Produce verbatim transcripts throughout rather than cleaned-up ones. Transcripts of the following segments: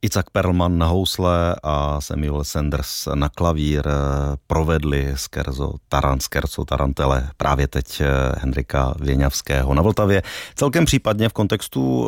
Itzhak Perlman na housle a Samuel Sanders na klavír provedli scherzo Taran, scherzo Tarantele právě teď Henrika Věňavského na Vltavě. Celkem případně v kontextu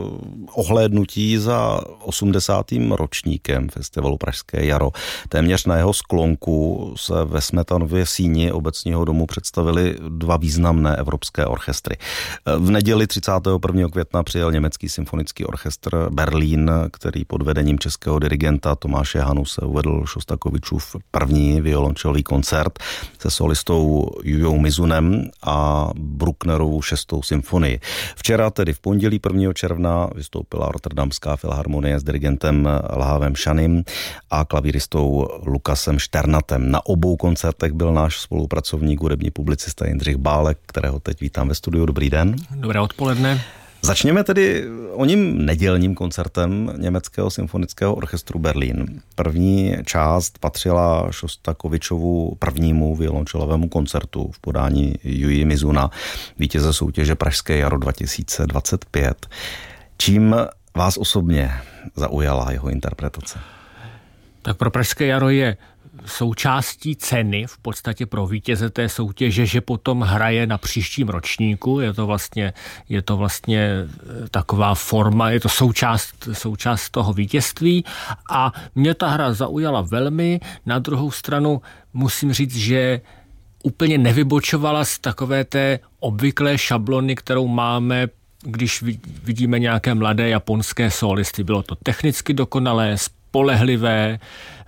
ohlédnutí za osmdesátým ročníkem festivalu Pražské jaro. Téměř na jeho sklonku se ve Smetanově síni Obecního domu představili dva významné evropské orchestry. V neděli třicátého prvního května přijel německý symfonický orchestr Berlín, který pod vedením českého dirigenta Tomáše Hanuse uvedl Šostakovičův první violončelový koncert se solistou Jujou Mizunem a Brucknerovu šestou symfonii. Včera, tedy v pondělí prvního června, vystoupila Rotterdamská filharmonie s dirigentem Lahavem Šanim a klavíristou Lukasem Šternatem. Na obou koncertech byl náš spolupracovník, hudební publicista Jindřich Bálek, kterého teď vítám ve studiu. Dobrý den. Dobré odpoledne. Začněme tedy oním nedělním koncertem německého symfonického orchestru Berlín. První část patřila Šostakovičovu prvnímu violončelovému koncertu v podání Juji Mizuna, vítěze soutěže Pražské jaro dva tisíce dvacet pět. Čím vás osobně zaujala jeho interpretace? Tak pro Pražské jaro je součástí ceny v podstatě pro vítěze té soutěže, že potom hraje na příštím ročníku. Je to vlastně, je to vlastně taková forma, je to součást, součást toho vítězství a mě ta hra zaujala velmi. Na druhou stranu musím říct, že úplně nevybočovala z takové té obvyklé šablony, kterou máme, když vidíme nějaké mladé japonské solisty. Bylo to technicky dokonalé, spolehlivé,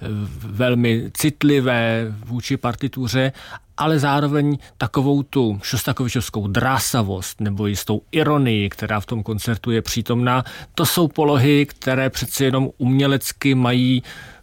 velmi citlivé vůči partituře, ale zároveň takovou tu šostakovičovskou drásavost nebo jistou ironii, která v tom koncertu je přítomná. To jsou polohy, které přeci jenom umělecky mají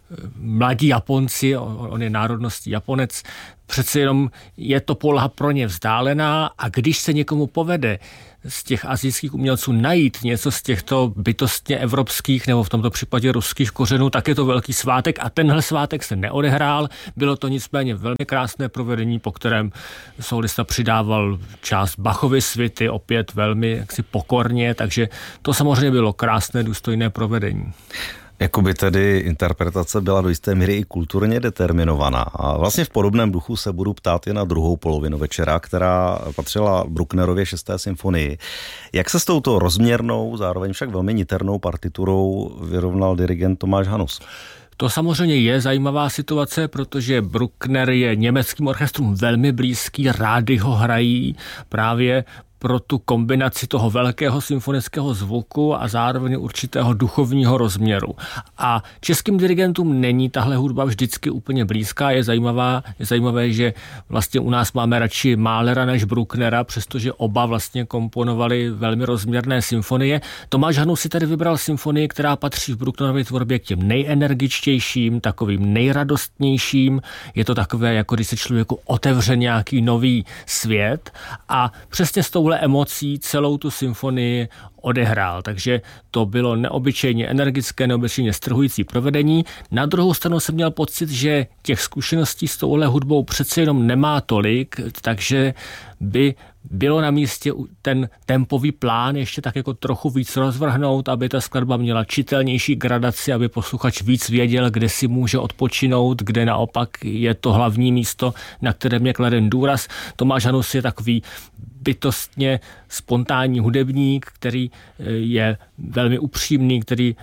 mladí Japonci, on je národností Japonec, přeci jenom je to poloha pro ně vzdálená a když se někomu povede z těch asijských umělců najít něco z těchto bytostně evropských nebo v tomto případě ruských kořenů, tak je to velký svátek a tenhle svátek se neodehrál. Bylo to nicméně velmi krásné provedení, po kterém solista přidával část Bachovy svity, opět velmi jaksi pokorně, takže to samozřejmě bylo krásné, důstojné provedení. Jakoby tedy interpretace byla do jisté míry i kulturně determinovaná. A vlastně v podobném duchu se budu ptát i na druhou polovinu večera, která patřila Brucknerově šesté symfonii. Jak se s touto rozměrnou, zároveň však velmi niternou partiturou vyrovnal dirigent Tomáš Hanus? To samozřejmě je zajímavá situace, protože Bruckner je německým orchestrům velmi blízký, rádi ho hrají právě pro tu kombinaci toho velkého symfonického zvuku a zároveň určitého duchovního rozměru. A českým dirigentům není tahle hudba vždycky úplně blízká. Je zajímavá, je zajímavé, že vlastně u nás máme radši Mahlera než Brucknera, přestože oba vlastně komponovali velmi rozměrné symfonie. Tomáš Hanus si tady vybral symfonii, která patří v Brucknerově tvorbě k těm nejenergičtějším, takovým nejradostnějším. Je to takové, jako když se člověku otevře nějaký nový svět a přesně s touhle emocí celou tu symfonii odehrál. Takže to bylo neobyčejně energické, neobyčejně strhující provedení. Na druhou stranu jsem měl pocit, že těch zkušeností s touhle hudbou přece jenom nemá tolik, takže by bylo na místě ten tempový plán ještě tak jako trochu víc rozvrhnout, aby ta skladba měla čitelnější gradaci, aby posluchač víc věděl, kde si může odpočinout, kde naopak je to hlavní místo, na kterém je kladen důraz. Tomáš Hanus je takový bytostně spontánní hudebník, který je velmi upřímný, který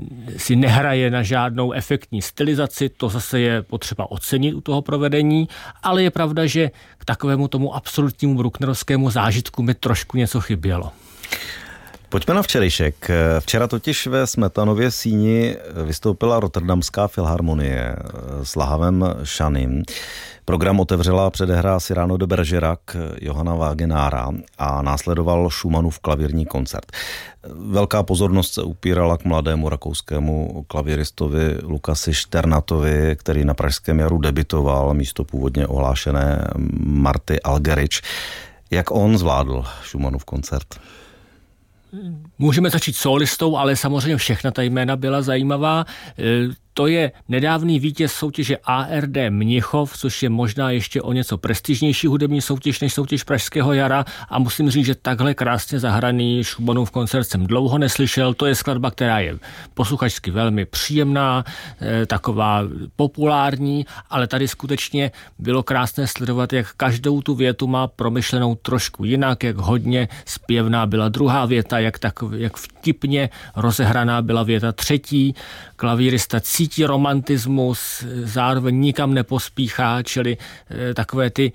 si nehraje na žádnou efektní stylizaci, to zase je potřeba ocenit u toho provedení, ale je pravda, že k takovému tomu absolutnímu brucknerovskému zážitku mi trošku něco chybělo. Pojďme na včerejšek. Včera totiž ve Smetanově síni vystoupila Rotterdamská filharmonie s Lahavem Šanim. Program otevřela předehra Cyrano de Bergerac Johanna Wagenára a následoval Schumannův klavírní koncert. Velká pozornost se upírala k mladému rakouskému klavíristovi Lukasi Šternatovi, který na Pražském jaru debitoval místo původně ohlášené Marty Algerič. Jak on zvládl Schumannův koncert? Můžeme začít solistou, ale samozřejmě všechna ta jména byla zajímavá. To je nedávný vítěz soutěže A R D Mnichov, což je možná ještě o něco prestižnější hudební soutěž než soutěž Pražského jara a musím říct, že takhle krásně zahraný Schumannův koncert jsem dlouho neslyšel. To je skladba, která je posluchačsky velmi příjemná, taková populární, ale tady skutečně bylo krásné sledovat, jak každou tu větu má promyšlenou trošku jinak, jak hodně zpěvná byla druhá věta, jak, tak, jak vtipně rozehraná byla věta třetí. Klavírista cítí romantismus, zároveň nikam nepospíchá, čili takové ty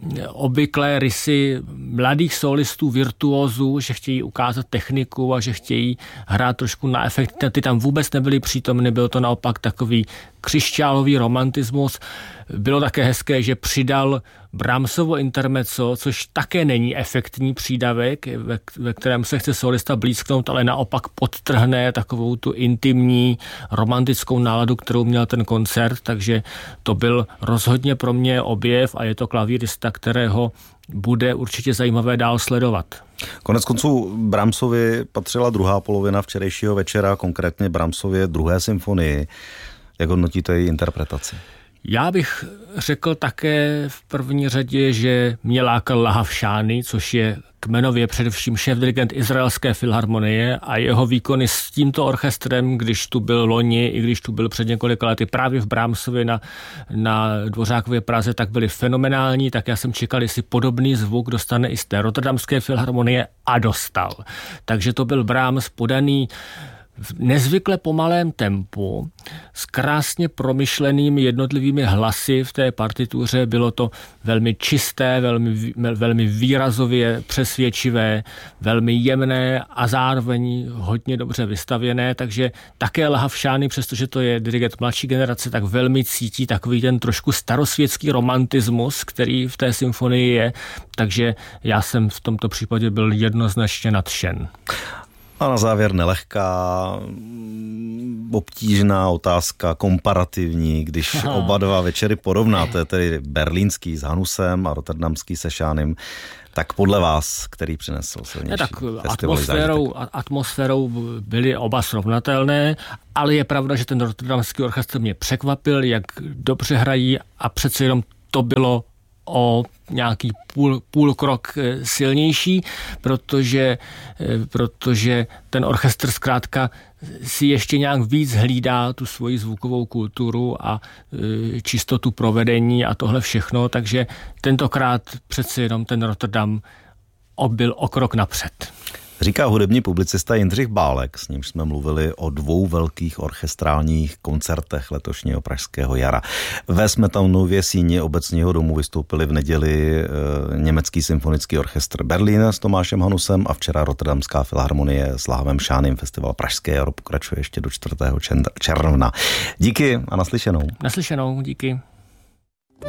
obvyklé rysy mladých solistů, virtuózů, že chtějí ukázat techniku a že chtějí hrát trošku na efekt. Ty tam vůbec nebyly přítomny, byl to naopak takový křišťálový romantismus. Bylo také hezké, že přidal Brahmsovo intermezzo, což také není efektní přídavek, ve, ve kterém se chce solista blízknout, ale naopak podtrhne takovou tu intimní romantickou náladu, kterou měl ten koncert, takže to byl rozhodně pro mě objev a je to klavírista, kterého bude určitě zajímavé dál sledovat. Konec konců Brahmsovi patřila druhá polovina včerejšího večera, konkrétně Brahmsově druhé symfonii. Jak hodnotíte její interpretaci? Já bych řekl také v první řadě, že mě lákal Lahav Šány, což je kmenově především šéfdirigent Izraelské filharmonie a jeho výkony s tímto orchestrem, když tu byl loni, i když tu byl před několika lety právě v Brahmsově na, na Dvořákově Praze, tak byly fenomenální, tak já jsem čekal, jestli podobný zvuk dostane i z té Rotterdamské filharmonie a dostal. Takže to byl Brahms podaný v nezvykle pomalém tempu, s krásně promyšlenými jednotlivými hlasy v té partituře. Bylo to velmi čisté, velmi, velmi výrazově přesvědčivé, velmi jemné a zároveň hodně dobře vystavěné, takže také Lahav Šány, přestože to je dirigent mladší generace, tak velmi cítí takový ten trošku starosvětský romantismus, který v té symfonii je, takže já jsem v tomto případě byl jednoznačně nadšen. A na závěr nelehká, obtížná otázka, komparativní, když Aha. oba dva večery porovnáte, tedy berlínský s Hanusem a rotterdamský se Šánem, tak podle vás, který přinesl silnější ne, tak atmosférou, atmosférou byly oba srovnatelné, ale je pravda, že ten rotterdamský orchestr mě překvapil, jak dobře hrají a přece jenom to bylo o nějaký půl, půl krok silnější, protože, protože ten orchestr zkrátka si ještě nějak víc hlídá tu svoji zvukovou kulturu a čistotu provedení a tohle všechno, takže tentokrát přeci jenom ten Rotterdam byl o krok napřed. Říká hudební publicista Jindřich Bálek, s nímž jsme mluvili o dvou velkých orchestrálních koncertech letošního Pražského jara. Ve Smetanově síni Obecního domu vystoupili v neděli e, německý symfonický orchestr Berlín s Tomášem Hanusem a včera Rotterdamská filharmonie s Lahavem Šánem. Festival Pražské jaro pokračuje ještě do čtvrtého června. Díky a naslyšenou. Naslyšenou, díky.